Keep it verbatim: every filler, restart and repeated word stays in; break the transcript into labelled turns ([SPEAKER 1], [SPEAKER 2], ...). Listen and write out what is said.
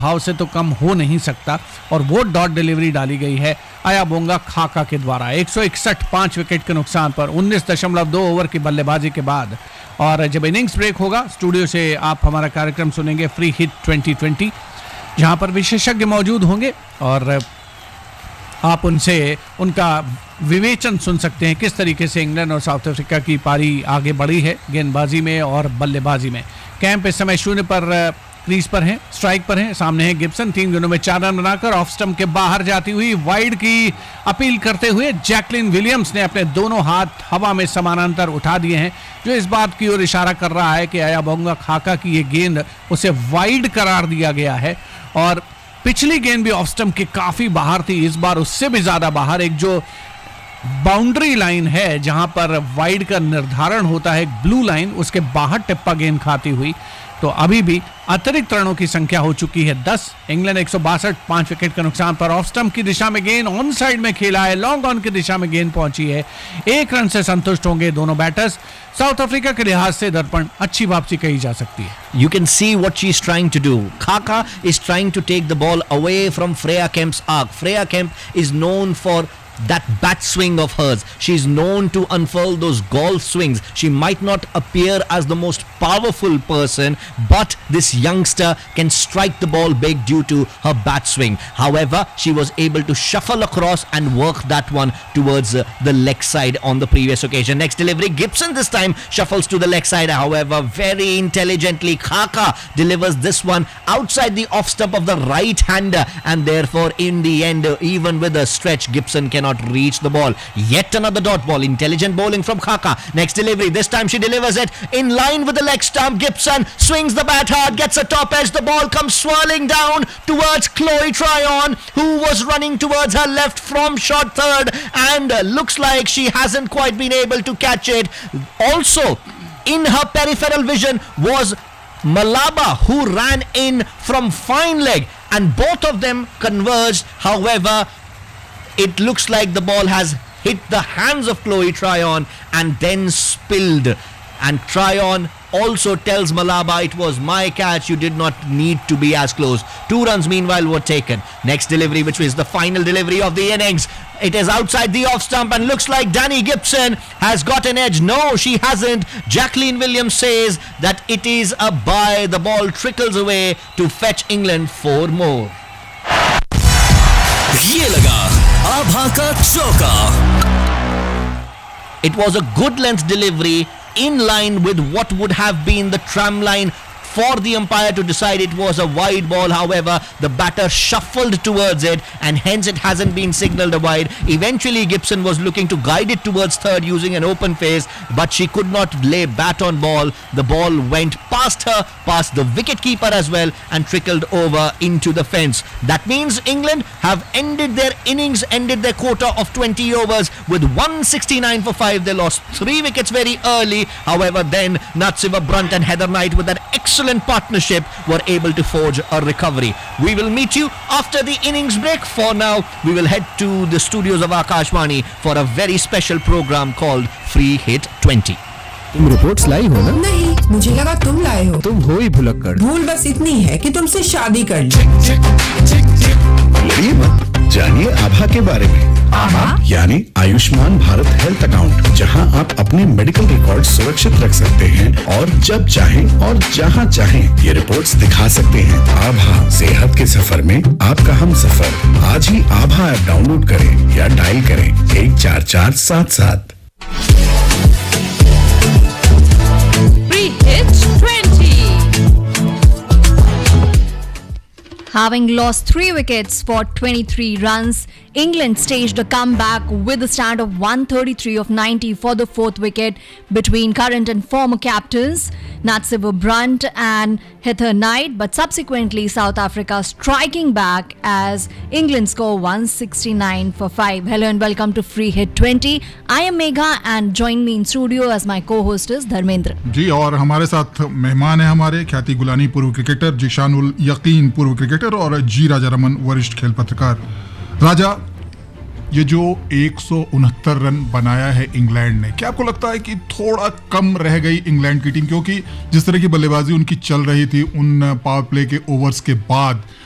[SPEAKER 1] भाव से तो कम हो नहीं सकता और वो डॉट डिलीवरी डाली गई है अयाबोंगा खाका के द्वारा एक सौ इकसठ पांच विकेट के नुकसान पर उन्नीस दशमलव दो ओवर की बल्लेबाजी के बाद। और जब इनिंग्स ब्रेक होगा स्टूडियो से आप हमारा कार्यक्रम सुनेंगे फ्री हिट ट्वेंटी ट्वेंटी, जहां पर विशेषज्ञ मौजूद होंगे और आप उनसे उनका विवेचन सुन सकते हैं किस तरीके से इंग्लैंड और साउथ अफ्रीका की पारी आगे बढ़ी है गेंदबाजी में और बल्लेबाजी में। कैंप इस समय शून्य पर क्रीज पर हैं, स्ट्राइक पर हैं। सामने है गिब्सन, तीन गेंदों में चार रन बनाकर ऑफ स्टंप के बाहर जाती हुई वाइड की अपील करते हुए जैकलिन विलियम्स ने अपने दोनों हाथ हवा में समानांतर उठा दिए हैं, जो इस बात की ओर इशारा कर रहा है कि अयाबोंगा खाका की ये गेंद उसे वाइड करार दिया गया है। और पिछली गेंद भी ऑफ स्टंप के काफी बाहर थी, इस बार उससे भी ज्यादा बाहर। एक जो बाउंड्री लाइन है जहां पर वाइड का निर्धारण होता है, एक ब्लू लाइन, उसके बाहर टिप्पा गेंद खाती हुई। तो अभी भी अतिरिक्त रनों की संख्या हो चुकी है दस। इंग्लैंड एक सौ बासठ पांच विकेट के नुकसान पर ऑफ स्टंप की दिशा में गेंद ऑन साइड में खेला है, लॉन्ग ऑन की दिशा में गेंद पहुंची है। एक रन से संतुष्ट होंगे दोनों बैटर्स। साउथ अफ्रीका के लिहाज से दर्पण अच्छी वापसी कही जा सकती है।
[SPEAKER 2] You can see what she's trying to do. Khaka is trying to take the ball away from Freya Kemp's arc. Freya Kemp is known for that bat swing of hers. She's known to unfurl those golf swings. She might not appear as the most powerful person, but this youngster can strike the ball big due to her bat swing. However, she was able to shuffle across and work that one towards uh, the leg side on the previous occasion. Next delivery, Gibson this time shuffles to the leg side. However, very intelligently, Khaka delivers this one outside the off stump of the right-hander, and therefore, in the end, uh, even with a stretch, Gibson cannot reach the ball. Yet another dot ball. Intelligent bowling from Khaka. Next delivery. This time she delivers it in line with the leg stump. Gibson swings the bat hard, gets a top edge. The ball comes swirling down towards Chloe Tryon, who was running towards her left from short third, and uh, looks like she hasn't quite been able to catch it. Also, in her peripheral vision was Malaba, who ran in from fine leg, and both of them converged. However, it looks like the ball has hit the hands of Chloe Tryon and then spilled. And Tryon also tells Malaba, it was my catch, you did not need to be as close. Two runs meanwhile were taken. Next delivery, which is the final delivery of the innings. It is outside the off stump and looks like Danny Gibson has got an edge. No, she hasn't. Jacqueline Williams says that it is a bye. The ball trickles away to fetch England four more.
[SPEAKER 3] ये लगा आभा का चौका.
[SPEAKER 2] It was a good length delivery in line with what would have been the tram line for the umpire to decide it was a wide ball. However, the batter shuffled towards it and hence it hasn't been signalled a wide. Eventually, Gibson was looking to guide it towards third using an open face, but she could not lay bat on ball. The ball went past her, past the wicketkeeper as well, and trickled over into the fence. That means England have ended their innings, ended their quota of twenty overs with one sixty-nine for five. They lost three wickets very early. However, then Natsiva Brunt and Heather Knight with that excellent partnership were able to forge a recovery. We will meet you after the innings break. For now, we will head to the studios of Akashvani for a very special program called Free Hit twenty.
[SPEAKER 4] तुम reports लाई हो ना?
[SPEAKER 5] नहीं, मुझे लगा तुम लाए हो।
[SPEAKER 4] तुम हो ही भुलक्कड़।
[SPEAKER 5] भूल बस इतनी है कि तुमसे शादी कर ली।
[SPEAKER 6] लड़िए मत, जानिए आभा के बारे में। आभा यानी आयुष्मान भारत हेल्थ अकाउंट, जहां आप अपने मेडिकल रिकॉर्ड सुरक्षित रख सकते हैं और जब चाहें और जहां चाहें ये रिपोर्ट्स दिखा सकते हैं। आभा, सेहत के सफर में आपका हम सफर। आज ही आभा ऐप डाउनलोड करें या डायल करें एक चार चार सात सात।
[SPEAKER 7] Having lost three wickets for twenty-three runs, England staged a comeback with a stand of one thirty-three of ninety for the fourth wicket between current and former captains Natsiva Brunt and Heather Knight, but subsequently South Africa striking back as England score one sixty-nine for five. Hello and welcome to Free Hit twenty. I am Megha and join me in studio as my co-host is Dharmendra.
[SPEAKER 8] जी, और हमारे साथ मेहमान है हमारे ख्याति Golani पूर्व cricketer, जिशानुल यकीन पूर्व क्रिकेटर और जी राजा रमन वरिष्ठ खेल पत्रकार। राजा, ये जो एक सौ उनहत्तर रन बनाया है इंग्लैंड ने, क्या आपको लगता है कि थोड़ा कम रह गई इंग्लैंड की टीम? क्योंकि जिस तरह की बल्लेबाजी उनकी चल रही थी उन पावर प्ले के ओवर्स के बाद,